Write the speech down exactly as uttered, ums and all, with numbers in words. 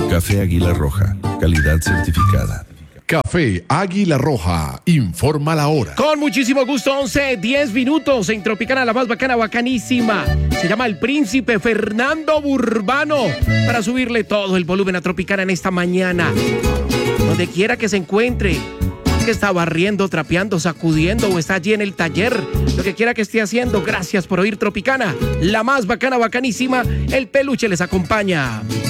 Café Águila Roja, calidad certificada. Café Águila Roja, informa la hora. Con muchísimo gusto, once, diez minutos en Tropicana, la más bacana, bacanísima. Se llama el Príncipe Fernando Burbano, para subirle todo el volumen a Tropicana en esta mañana. Donde quiera que se encuentre, que está barriendo, trapeando, sacudiendo o está allí en el taller, lo que quiera que esté haciendo, gracias por oír Tropicana, la más bacana, bacanísima. El peluche les acompaña.